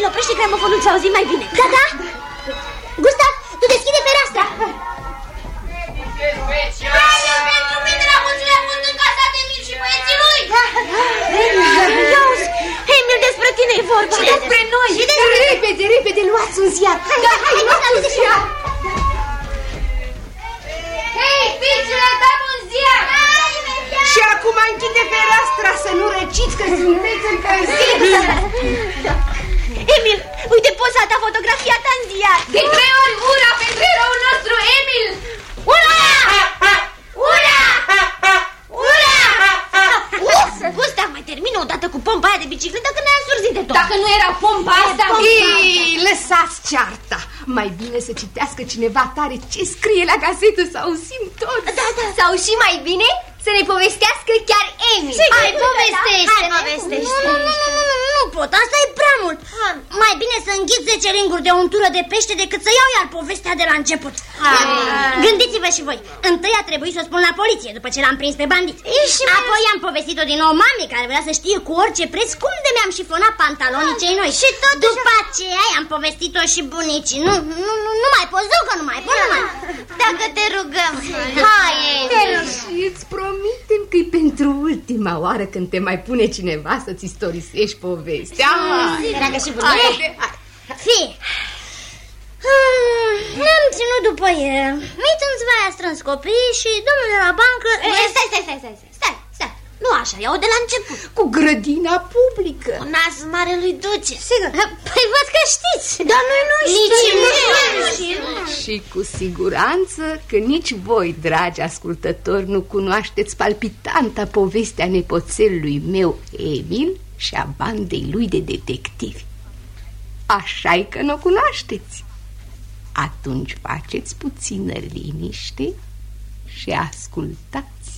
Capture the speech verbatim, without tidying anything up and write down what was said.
Emil, oprește gramofonul să auzim mai bine. Da, da. Gustav, tu deschide fereastra. Pentru mine la mulțile a fost încasat Emil și băieții lui. Iauzi, Emil, despre tine e vorba. Și despre noi. Și despre... Repede, repede, luați un ziar. Da, hai, luați un ziar. Hei, fiicele, dăm un ziar. Și acum închide fereastra să nu răciți că sunteți încălziți. Emil, uite poza ta, fotografia ta în ziar. De trei ori ura pentru eroul nostru, Emil. Ura! Ura! Ura! Uf, Gustav, mai termină odată cu pompa aia de bicicletă că ne-ai însurzit de tot. Dacă nu era pompa asta... Ei, lăsați cearta. Mai bine să citească cineva tare ce scrie la gazetă, să auzim tot. Da, da. Sau și mai bine să ne povestească chiar Emil. Hai, povestește. Hai, povestește. Nu, nu, nu, nu, nu, nu pot, asta e prea mult. Mai bine să înghit zece ringuri de untură de pește decât să iau iar povestea de la început. Gândiți-vă și voi. Întâi a trebuit să o spun la poliție după ce l-am prins pe bandit. Apoi am povestit-o din nou mamei, care vrea să știe cu orice preț cum de mi-am șifonat pantalonii cei noi. Și tot după aceea am povestit-o și bunicii. Nu, nu, nu, nu mai pot, zic că nu mai pot, nu mai. Dacă te rugăm. Hai, Emil. Și îți promitem că-i pentru ultima oară când te mai pune cineva să-ți istorisești povestea. Dragă și bunicii. Fii. Hmm, ne-am ținut după el. Mițânțiva a strâns copiii și domnul de la bancă... E, stai, stai, stai, stai, stai, stai. Nu așa, iau de la început. Cu grădina publică. Cu nas mare lui Duce. Sigur. Păi văd că știți. Dar noi nu știm. Și cu siguranță că nici voi, dragi ascultători, nu cunoașteți palpitanta povestea nepoțelului meu Emil și a bandei lui de detectivi. Așa-i că nu o cunoașteți. Atunci faceți puțină liniște și ascultați.